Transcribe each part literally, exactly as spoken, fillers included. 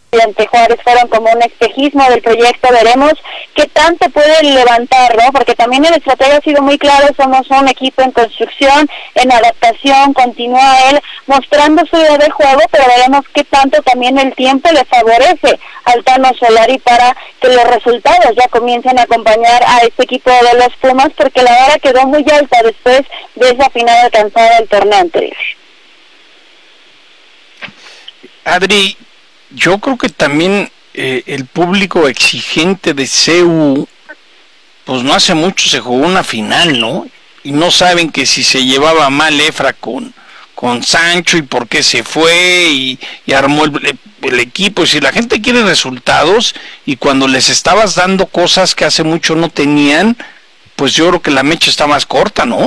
y ante Juárez fueron como un espejismo del proyecto. Veremos qué tanto puede levantar, ¿no? Porque también el estratega ha sido muy claro, somos un equipo en construcción, en adaptación, continúa él mostrando su idea de juego, pero veremos qué tanto también el tiempo le favorece al Tano Solari para que los resultados ya comiencen a acompañar a este equipo de los Pumas, porque la vara quedó muy alta después de esa final alcanzada del torneo anterior. Adri, yo creo que también eh, el público exigente de C U, pues no hace mucho se jugó una final, ¿no? Y no saben que si se llevaba mal Efra con, con Sancho y por qué se fue y, y armó el, el equipo. Y si la gente quiere resultados y cuando les estabas dando cosas que hace mucho no tenían, pues yo creo que la mecha está más corta, ¿no?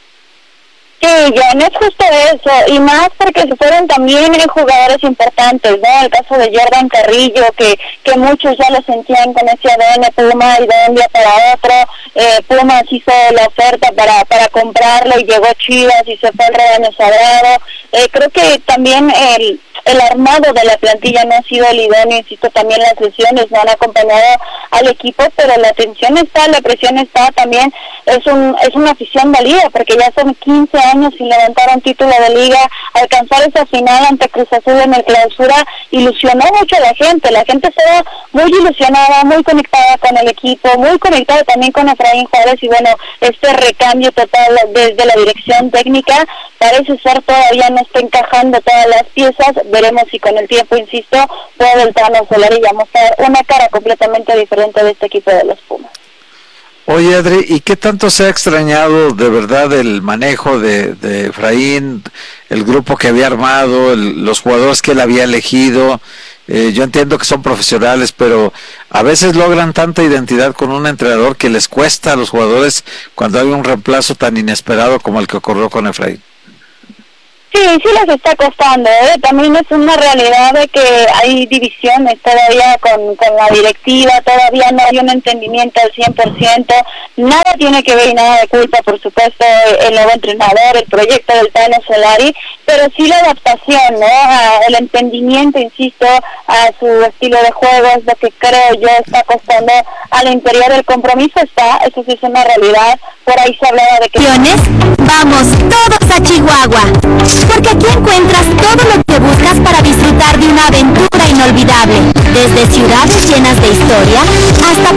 Sí, John, es justo eso, y más porque se fueron también jugadores importantes, ¿no? El caso de Jordan Carrillo, que que muchos ya lo sentían con ese A D N Puma y de un día para otro, eh, Pumas hizo la oferta para para comprarlo y llegó Chivas y se fue el rebaño sagrado. Eh, creo que también el el armado de la plantilla no ha sido el idóneo, insisto, también las lesiones no han acompañado al equipo, pero la tensión está, la presión está, también es un es una afición valida, porque ya son quince años sin levantar un título de liga, alcanzar esa final ante Cruz Azul en el clausura, ilusionó mucho a la gente, la gente estaba muy ilusionada, muy conectada con el equipo, muy conectada también con Efraín Juárez, y bueno, este recambio total desde la dirección técnica, parece ser todavía no está encajando todas las piezas. Veremos si con el tiempo, insisto, puede el Tano Solari ya mostrar una cara completamente diferente de este equipo de los Pumas. Oye, Adri, ¿y qué tanto se ha extrañado de verdad el manejo de, de Efraín, el grupo que había armado, el, los jugadores que él había elegido? Eh, yo entiendo que son profesionales, pero a veces logran tanta identidad con un entrenador que les cuesta a los jugadores cuando hay un reemplazo tan inesperado como el que ocurrió con Efraín. Sí, sí les está costando, ¿eh? También es una realidad de que hay divisiones todavía con, con la directiva, todavía no hay un entendimiento al cien por ciento, nada tiene que ver y nada de culpa, por supuesto, el nuevo entrenador, el proyecto del Tano Solari, pero sí la adaptación, ¿no? A el entendimiento, insisto, a su estilo de juego es lo que creo yo está costando al interior. El compromiso está, eso sí es una realidad, por ahí se hablaba de que... Vamos todos a Chihuahua, porque aquí encuentras todo lo que buscas para disfrutar de una aventura inolvidable, desde ciudades llenas de historia hasta